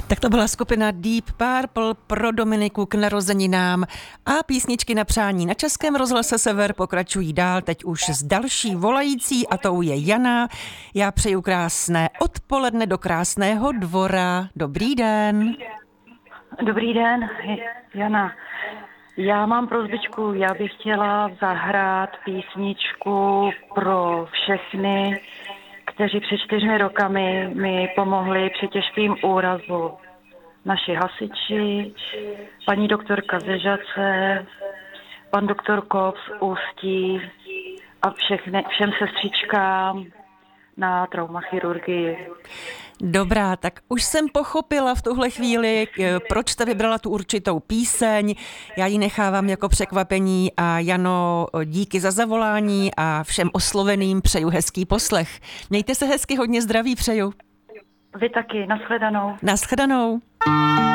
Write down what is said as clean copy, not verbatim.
Tak to byla skupina Deep Purple pro Dominiku k narozeninám a písničky na přání na Českém rozhlase Sever pokračují dál, teď už s další volající a tou je Jana. Já přeju krásné odpoledne do Krásného Dvora. Dobrý den. Dobrý den, Jana. Já mám prosbičku, já bych chtěla zahrát písničku pro všechny, kteří před 4 rokami mi pomohli při těžkým úrazu. Naši hasiči, paní doktorka ze Žace, pan doktor Kov z Ústí a všem sestřičkám na traumachirurgii. Dobrá, tak už jsem pochopila v tuhle chvíli, proč jste vybrala tu určitou píseň. Já ji nechávám jako překvapení a Jano, díky za zavolání a všem osloveným přeju hezký poslech. Mějte se hezky, hodně zdraví přeju. Vy taky, nashledanou. Nashledanou.